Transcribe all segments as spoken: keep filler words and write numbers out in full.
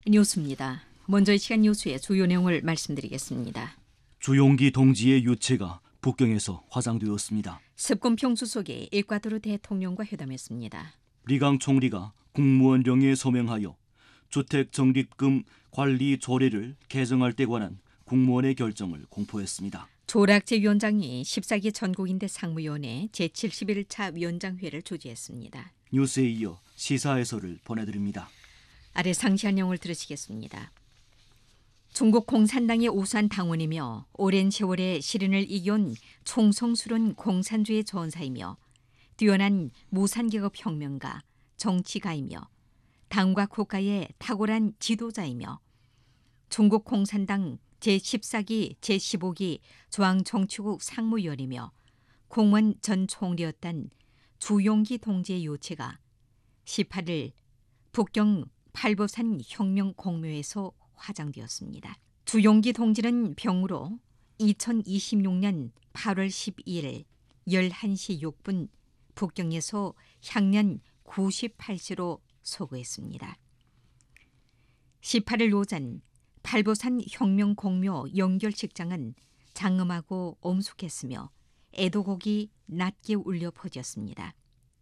뉴스입니다. 먼저 이 시간 뉴스의 주요 내용을 말씀드리겠습니다. 주용기 동지의 유체가 북경에서 화상되었습니다. 습군평 주석이 에콰도르 대통령과 회담했습니다. 리강 총리가 국무원령에 서명하여 주택 적립금 관리 조례를 개정할 때 관한 국무원의 결정을 공포했습니다. 조락제 위원장이 십사 기 전국인대 상무위원회 제칠십일 차 위원장회를 주재했습니다. 뉴스에 이어 시사 해설을 보내드립니다. 아래 상세한 내용을 들으시겠습니다. 중국 공산당의 우수한 당원이며 오랜 세월의 시련을 이겨온 총성스러운 공산주의 전사이며 뛰어난 무산계급 혁명가, 정치가이며 당과 국가의 탁월한 지도자이며 중국 공산당 제십사 기 제십오 기 중앙정치국 상무위원이며 공원 전 총리였던 주용기 동지의 요체가 십팔 일 북경 팔보산 혁명 공묘에서 화장되었습니다. 주용기 동지는 병으로 이천이십육 년 팔월 십이일 열한 시 육 분 북경에서 향년 구십팔 세로 소거했습니다. 십팔 일 오전 팔보산 혁명 공묘 연결식장은 장엄하고 엄숙했으며 애도곡이 낮게 울려 퍼졌습니다.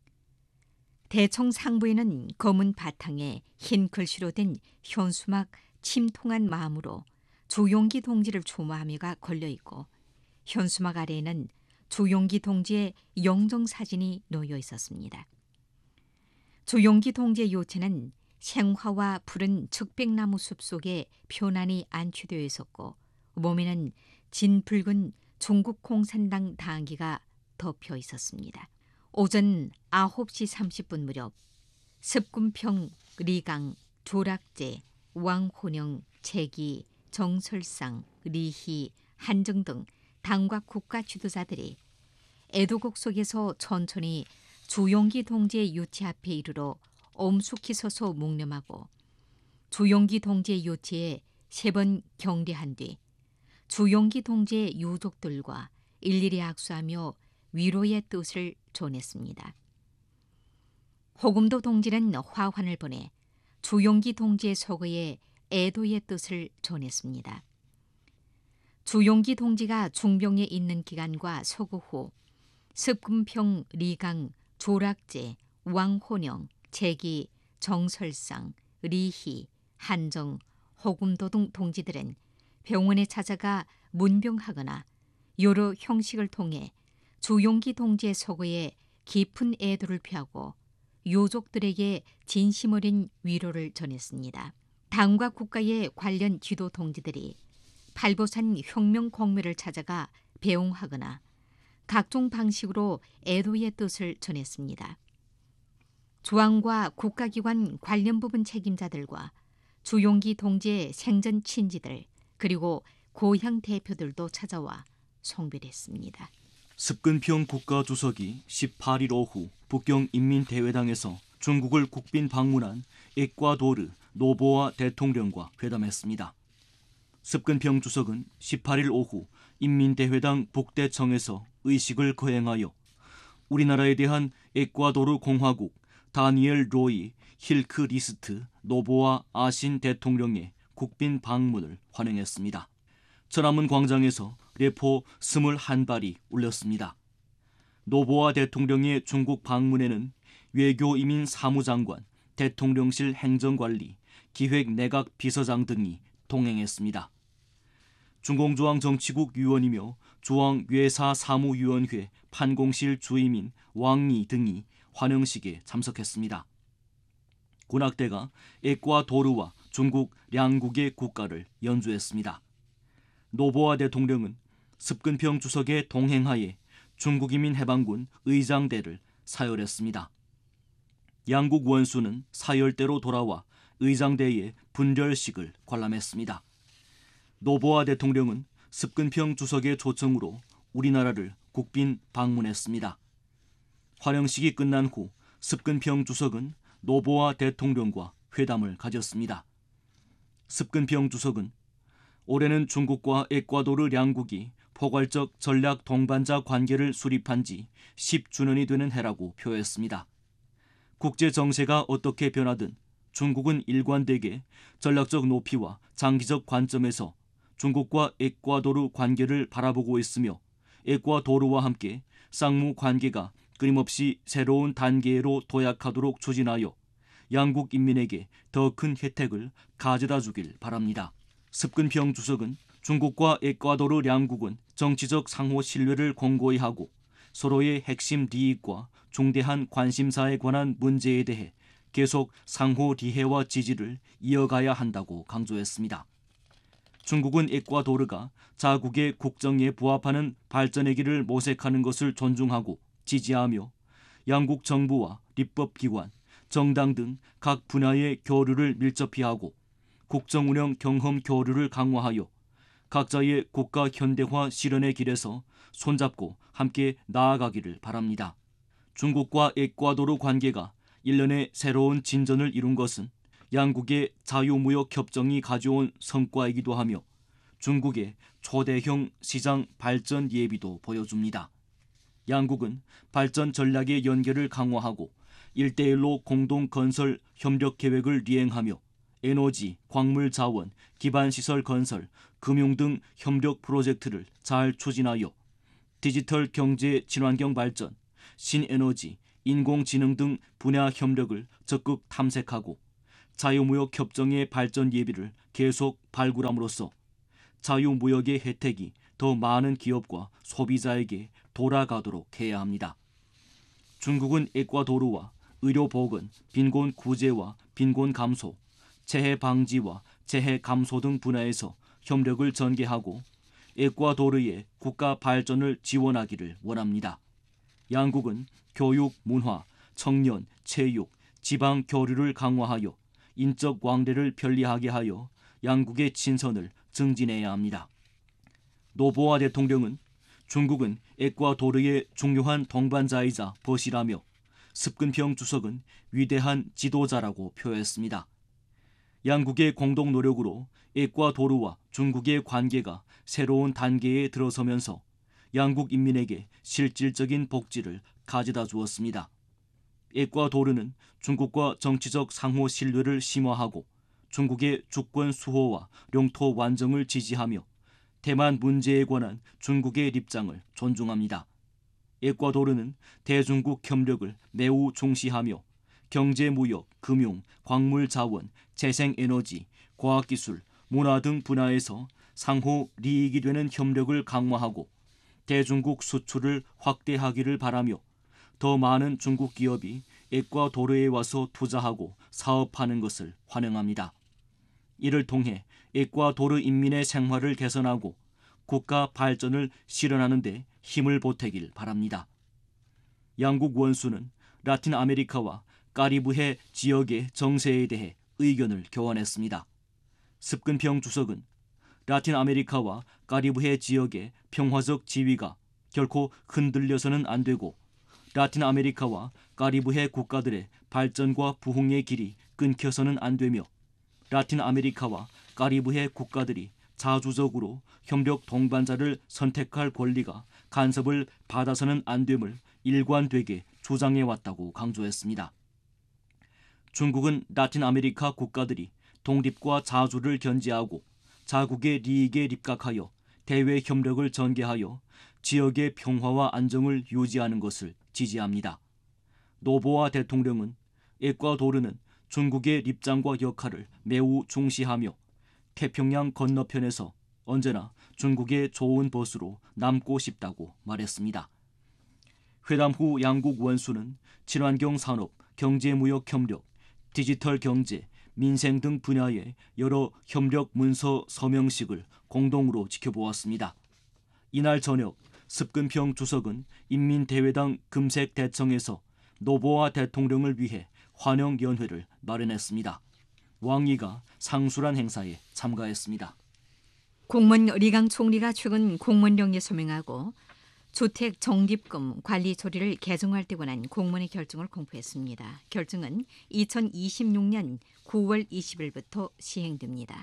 대청 상부에는 검은 바탕에 흰 글씨로 된 현수막 침통한 마음으로 주용기 동지를 추모하며가 걸려있고 현수막 아래에는 주용기 동지의 영정사진이 놓여 있었습니다. 주용기 동지의 요체는 생화와 푸른 측백나무 숲 속에 편안히 안치되어 있었고 몸에는 진붉은 중국 공산당 당기가 덮여 있었습니다. 오전 아홉 시 삼십 분 무렵 습군평, 리강, 조락제, 왕혼영, 재기, 정설상, 리희, 한정 등 당과 국가 지도자들이 애도곡 속에서 천천히 주용기 동지의 유체 앞에 이르러 엄숙히 서서 묵념하고 주용기 동지의 유체에 세 번 경례한 뒤 주용기 동지의 유족들과 일일이 악수하며 위로의 뜻을 전했습니다. 호금도 동지는 화환을 보내 주용기 동지의 서거에 애도의 뜻을 전했습니다. 주용기 동지가 중병에 있는 기간과 서거 후 습군평, 리강, 조락제, 왕혼영, 재기, 정설상, 리희, 한정, 호금도 등 동지들은 병원에 찾아가 문병하거나 여러 형식을 통해 주용기 동지의 서거에 깊은 애도를 표하고 유족들에게 진심 어린 위로를 전했습니다. 당과 국가의 관련 지도 동지들이 팔보산 혁명 공묘를 찾아가 배웅하거나 각종 방식으로 애도의 뜻을 전했습니다. 조항과 국가기관 관련 부분 책임자들과 주용기 동지의 생전 친지들 그리고 고향 대표들도 찾아와 송별했습니다. 습근평 국가주석이 십팔 일 오후 북경 인민대회당에서 중국을 국빈 방문한 에콰도르 노보아 대통령과 회담했습니다. 습근평 주석은 십팔 일 오후 인민대회당 북대청에서 의식을 거행하여 우리나라에 대한 에콰도르 공화국 다니엘 로이 힐크리스트 노보아 아신 대통령의 국빈 방문을 환영했습니다. 천안문 광장에서 레포 스물한 발이 울렸습니다. 노보아 대통령의 중국 방문에는 외교이민 사무장관, 대통령실 행정관리, 기획내각 비서장 등이 동행했습니다. 중공조항정치국 위원이며 중앙외사사무위원회 판공실 주임인 왕이 등이 환영식에 참석했습니다. 군악대가 에콰도르와 중국 양국의 국가를 연주했습니다. 노보아 대통령은 습근평 주석의 동행하에 중국인민해방군 의장대를 사열했습니다. 양국 원수는 사열대로 돌아와 의장대의 분별식을 관람했습니다. 노보아 대통령은 습근평 주석의 초청으로 우리나라를 국빈 방문했습니다. 환영식이 끝난 후 습근평 주석은 노보아 대통령과 회담을 가졌습니다. 습근평 주석은 올해는 중국과 에콰도르 양국이 포괄적 전략 동반자 관계를 수립한 지 십 주년이 되는 해라고 표했습니다. 국제 정세가 어떻게 변하든 중국은 일관되게 전략적 높이와 장기적 관점에서 중국과 에콰도르 관계를 바라보고 있으며 에콰도르와 함께 쌍무 관계가 끊임없이 새로운 단계로 도약하도록 추진하여 양국 인민에게 더 큰 혜택을 가져다 주길 바랍니다. 습근평 주석은 중국과 에콰도르 양국은 정치적 상호 신뢰를 공고히 하고 서로의 핵심利益과 중대한 관심사에 관한 문제에 대해 계속 상호 리해와 지지를 이어가야 한다고 강조했습니다. 중국은 에콰도르가 자국의 국정에 부합하는 발전의 길을 모색하는 것을 존중하고 지지하며 양국 정부와立법기관, 정당 등 각 분야의 교류를 밀접히 하고 국정 운영 경험 교류를 강화하여 각자의 국가 현대화 실현의 길에서 손잡고 함께 나아가기를 바랍니다. 중국과 에콰도르 관계가 일련의 새로운 진전을 이룬 것은 양국의 자유무역 협정이 가져온 성과이기도 하며 중국의 초대형 시장 발전 예비도 보여줍니다. 양국은 발전 전략의 연계를 강화하고 일대일로 공동 건설 협력 계획을 리행하며 에너지, 광물 자원, 기반시설 건설, 금융 등 협력 프로젝트를 잘 추진하여 디지털 경제 친환경 발전, 신에너지, 인공지능 등 분야 협력을 적극 탐색하고 자유무역 협정의 발전 예비를 계속 발굴함으로써 자유무역의 혜택이 더 많은 기업과 소비자에게 돌아가도록 해야 합니다. 중국은 에콰도르와 의료보건, 빈곤 구제와 빈곤 감소, 재해 방지와 재해 감소 등 분야에서 협력을 전개하고 에콰도르의 국가 발전을 지원하기를 원합니다. 양국은 교육, 문화, 청년, 체육, 지방 교류를 강화하여 인적 왕래를 편리하게 하여 양국의 친선을 증진해야 합니다. 노보아 대통령은 중국은 에콰도르의 중요한 동반자이자 벗이라며 습근평 주석은 위대한 지도자라고 표했습니다. 양국의 공동 노력으로 에콰도르와 중국의 관계가 새로운 단계에 들어서면서 양국 인민에게 실질적인 복지를 가져다 주었습니다. 에콰도르는 중국과 정치적 상호 신뢰를 심화하고 중국의 주권 수호와 영토 완정을 지지하며 대만 문제에 관한 중국의 입장을 존중합니다. 에콰도르는 대중국 협력을 매우 중시하며 경제, 무역, 금융, 광물 자원, 재생에너지, 과학기술, 문화 등 분야에서 상호 이익이 되는 협력을 강화하고 대중국 수출을 확대하기를 바라며 더 많은 중국 기업이 에콰도르에 와서 투자하고 사업하는 것을 환영합니다. 이를 통해 에콰도르 인민의 생활을 개선하고 국가 발전을 실현하는 데 힘을 보태길 바랍니다. 양국 원수는 라틴 아메리카와 카리브해 지역의 정세에 대해 의견을 교환했습니다. 습근평 주석은 라틴 아메리카와 카리브해 지역의 평화적 지위가 결코 흔들려서는 안 되고 라틴 아메리카와 카리브해 국가들의 발전과 부흥의 길이 끊겨서는 안 되며 라틴 아메리카와 카리브해 국가들이 자주적으로 협력 동반자를 선택할 권리가 간섭을 받아서는 안 됨을 일관되게 주장해왔다고 강조했습니다. 중국은 라틴 아메리카 국가들이 독립과 자주를 견지하고 자국의利益에 입각하여 대외 협력을 전개하여 지역의 평화와 안정을 유지하는 것을 지지합니다. 노보아 대통령은 에콰도르는 중국의 입장과 역할을 매우 중시하며 태평양 건너편에서 언제나 중국의 좋은 보수로 남고 싶다고 말했습니다. 회담 후 양국 원수는 친환경 산업, 경제무역 협력, 디지털 경제, 민생 등 분야의 여러 협력 문서 서명식을 공동으로 지켜보았습니다. 이날 저녁 습근평 주석은 인민대회당 금색대청에서 노보아 대통령을 위해 환영연회를 마련했습니다. 왕이가 상술한 행사에 참가했습니다. 공무원 리강 총리가 최근 공무원령에 서명하고 주택 적립금 관리 조례를 개정할 때 관한 공무원의 결정을 공표했습니다. 결정은 이천이십육 년 구월 이십일부터 시행됩니다.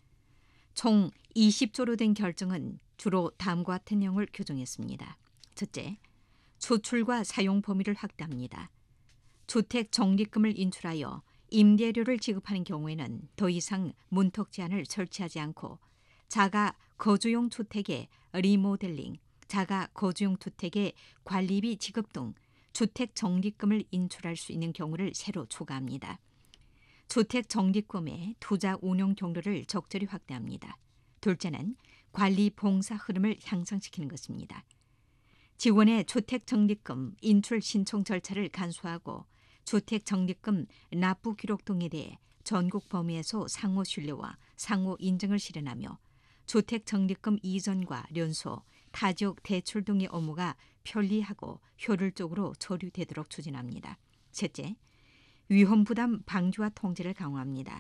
총 이십 조로 된 결정은 주로 다음과 같은 내용을 규정했습니다. 첫째, 수출과 사용 범위를 확대합니다. 주택 적립금을 인출하여 임대료를 지급하는 경우에는 더 이상 문턱 제한을 설치하지 않고 자가 거주용 주택의 리모델링, 자가 거주용 주택의 관리비 지급 등 주택 적립금을 인출할 수 있는 경우를 새로 추가합니다. 주택 적립금의 투자 운용 경로를 적절히 확대합니다. 둘째는 관리 봉사 흐름을 향상시키는 것입니다. 직원의 주택 적립금 인출 신청 절차를 간소화하고 주택 적립금 납부 기록 등에 대해 전국 범위에서 상호 신뢰와 상호 인증을 실현하며 주택 적립금 이전과 연소, 타지역 대출 등의 업무가 편리하고 효율적으로 처리되도록 추진합니다. 셋째, 위험 부담 방지와 통제를 강화합니다.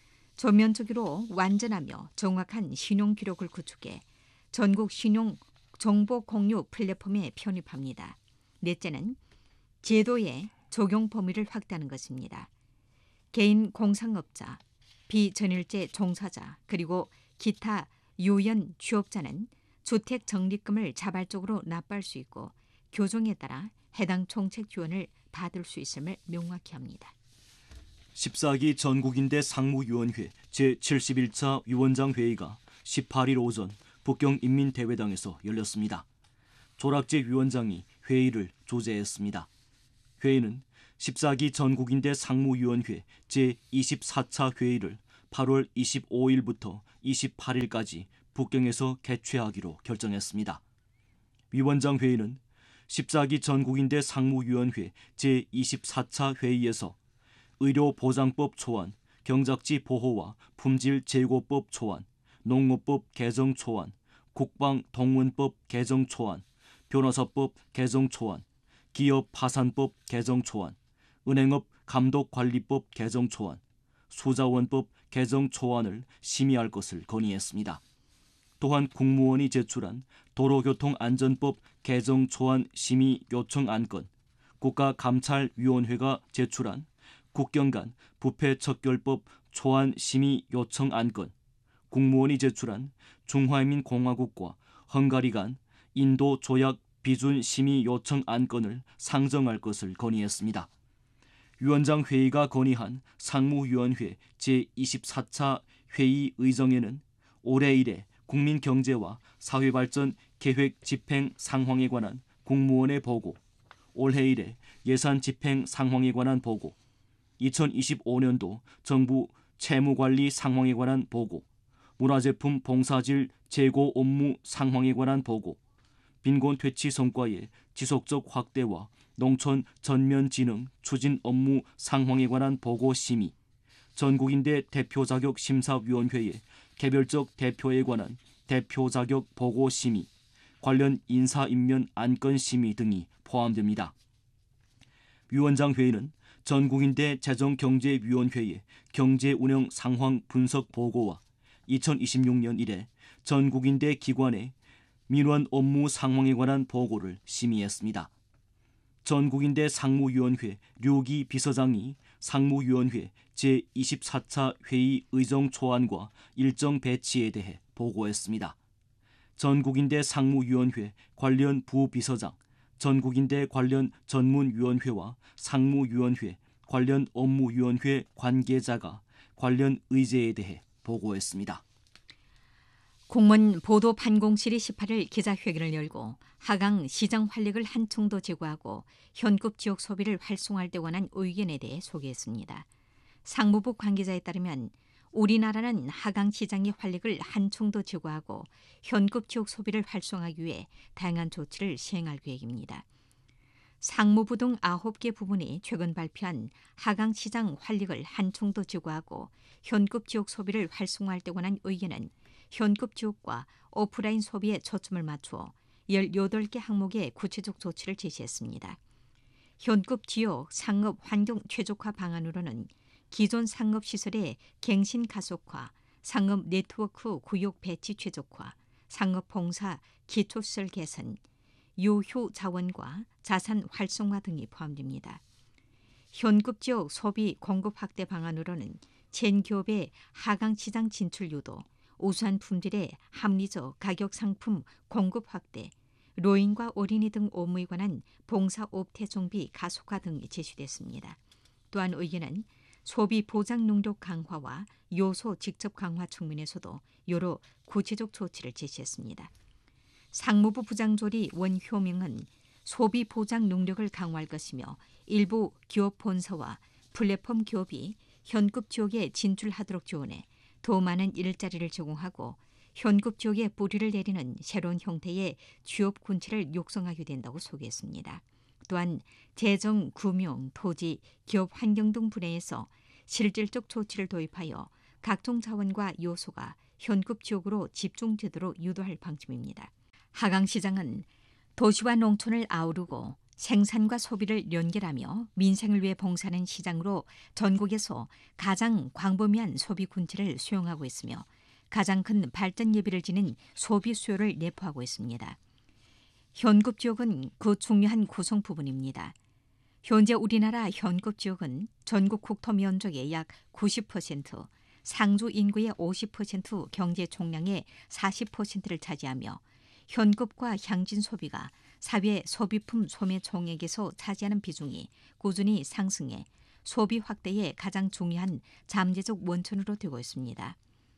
전면적으로 완전하며 정확한 신용 기록을 구축해 전국 신용 정보 공유 플랫폼에 편입합니다. 넷째는 제도의 적용 범위를 확대하는 것입니다. 개인 공상업자, 비전일제 종사자, 그리고 기타 유연 취업자는 주택 적립금을 자발적으로 납부할 수 있고 교정에 따라 해당 정책 지원을 받을 수 있음을 명확히 합니다. 십사 기 전국인대 상무위원회 제칠십일 차 위원장 회의가 십팔 일 오전 북경인민대회당에서 열렸습니다. 조락재 위원장이 회의를 주재했습니다. 회의는 십사 기 전국인대 상무위원회 제이십사 차 회의를 팔월 이십오일부터 이십팔일까지 북경에서 개최하기로 결정했습니다. 위원장 회의는 십사 기 전국인대 상무위원회 제이십사 차 회의에서 의료보장법 초안, 경작지 보호와 품질 제고법 초안, 농업법 개정 초안, 국방동원법 개정 초안, 변호사법 개정 초안, 기업 파산법 개정 초안, 은행업 감독관리법 개정 초안, 수자원법 개정 초안을 심의할 것을 건의했습니다. 또한 국무원이 제출한 도로교통안전법 개정 초안 심의 요청 안건, 국가감찰위원회가 제출한 국경 간 부패 척결법 초안 심의 요청 안건, 국무원이 제출한 중화인민공화국과 헝가리 간 인도 조약 비준 심의 요청 안건을 상정할 것을 건의했습니다. 위원장 회의가 건의한 상무위원회 제이십사 차 회의 의정에는 올해 이래 국민경제와 사회발전 계획 집행 상황에 관한 국무원의 보고, 올해 이래 예산 집행 상황에 관한 보고, 이천이십오년도 정부 채무관리 상황에 관한 보고, 문화제품 봉사질 재고 업무 상황에 관한 보고, 빈곤 퇴치 성과의 지속적 확대와 농촌 전면 진흥 추진 업무 상황에 관한 보고 심의, 전국인대 대표 자격 심사위원회의 개별적 대표에 관한 대표 자격 보고 심의, 관련 인사임면 안건 심의 등이 포함됩니다. 위원장 회의는 전국인대 재정경제위원회의 경제운영 상황 분석 보고와 이천이십육년 이래 전국인대 기관의 민원 업무 상황에 관한 보고를 심의했습니다. 전국인대 상무위원회 류기 비서장이 상무위원회 제이십사 차 회의 의정 초안과 일정 배치에 대해 보고했습니다. 전국인대 상무위원회 관련 부비서장, 전국인대 관련 전문위원회와 상무위원회 관련 업무위원회 관계자가 관련 의제에 대해 보고했습니다. 공무원 보도 판공실이 십팔 일 기자회견을 열고 하강 시장 활력을 한층 더 제고하고 현급 지역 소비를 활성화할 때 관한 의견에 대해 소개했습니다. 상무부 관계자에 따르면 우리나라는 하강 시장의 활력을 한층 더 제고하고 현급 지역 소비를 활성화하기 위해 다양한 조치를 시행할 계획입니다. 상무부 등 아홉 개 부문이 최근 발표한 하강 시장 활력을 한층 더 제고하고 현급 지역 소비를 활성화할 때 관한 의견은 현급 지역과 오프라인 소비에 초점을 맞추어 열여덟 개 항목의 구체적 조치를 제시했습니다. 현급 지역 상업 환경 최적화 방안으로는 기존 상업시설의 갱신 가속화, 상업 네트워크 구역 배치 최적화, 상업 봉사 기초시설 개선, 유휴 자원과 자산 활성화 등이 포함됩니다. 현급 지역 소비 공급 확대 방안으로는 젠기업의 하강 시장 진출 유도, 우수한 품질의 합리적 가격 상품 공급 확대, 노인과 어린이 등 업무에 관한 봉사업태 정비 가속화 등이 제시됐습니다. 또한 의견은 소비 보장 능력 강화와 요소 직접 강화 측면에서도 여러 구체적 조치를 제시했습니다. 상무부 부장조리 원효명은 소비 보장 능력을 강화할 것이며 일부 기업 본사와 플랫폼 기업이 현급 지역에 진출하도록 지원해 더 많은 일자리를 제공하고 현급 지역에 뿌리를 내리는 새로운 형태의 취업 군체를 육성하게 된다고 소개했습니다. 또한 재정, 금융, 토지, 기업 환경 등 분야에서 실질적 조치를 도입하여 각종 자원과 요소가 현급 지역으로 집중되도록 유도할 방침입니다. 하강시장은 도시와 농촌을 아우르고 생산과 소비를 연결하며 민생을 위해 봉사하는 시장으로 전국에서 가장 광범위한 소비 군체를 수용하고 있으며 가장 큰 발전 예비를 지닌 소비 수요를 내포하고 있습니다. 현급 지역은 그 중요한 구성 부분입니다. 현재 우리나라 현급 지역은 전국 국토 면적의 약 구십 퍼센트, 상주 인구의 오십 퍼센트, 경제 총량의 사십 퍼센트를 차지하며 현급과 향진 소비가 사회 소비품 소매 총액에서 차지하는 비중이 꾸준히 상승해 소비 확대의 가장 중요한 잠재적 원천으로 되고 있습니다.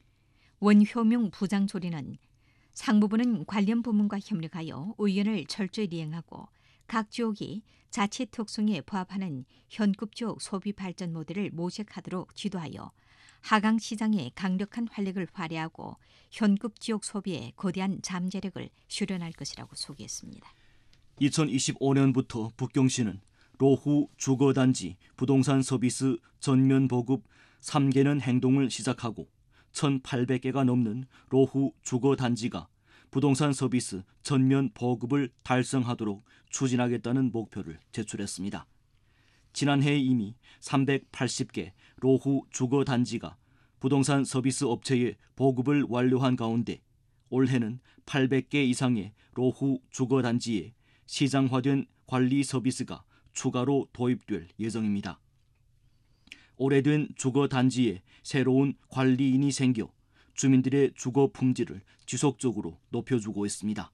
원효명 부장조리는 상무부는 관련 부문과 협력하여 의견을 철저히 이행하고 각 지역이 자치 특성에 부합하는 현급 지역 소비 발전 모델을 모색하도록 지도하여 하강시장의 강력한 활력을 발휘하고 현급 지역 소비에 거대한 잠재력을 실현할 것이라고 소개했습니다. 이천이십오 년부터 북경시는 로후 주거단지 부동산 서비스 전면 보급 삼 개년 행동을 시작하고 천팔백 개가 넘는 로후 주거단지가 부동산 서비스 전면 보급을 달성하도록 추진하겠다는 목표를 제출했습니다. 지난해에 이미 삼백팔십 개 로후 주거단지가 부동산 서비스 업체에 보급을 완료한 가운데 올해는 팔백 개 이상의 로후 주거단지에 시장화된 관리 서비스가 추가로 도입될 예정입니다. 오래된 주거단지에 새로운 관리인이 생겨 주민들의 주거 품질을 지속적으로 높여주고 있습니다.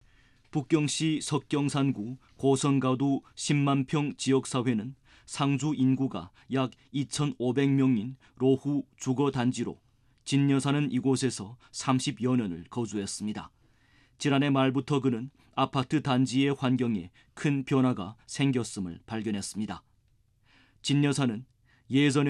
북경시 석경산구 고성가두 십만 평 지역사회는 상주 인구가 약 이천오백 명인 로후 주거단지로 진 여사는 이곳에서 삼십여 년을 거주했습니다. 지난해 말부터 그는 아파트 단지의 환경에 큰 변화가 생겼음을 발견했습니다. 진 여사는 예전에